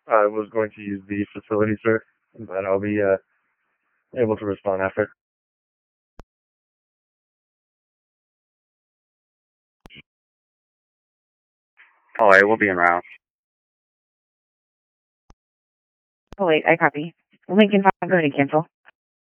I was going to use the facility, sir, but I'll be able to respond after. Oh, I will be en route. Oh, wait, I copy. Lincoln 5, go ahead and cancel.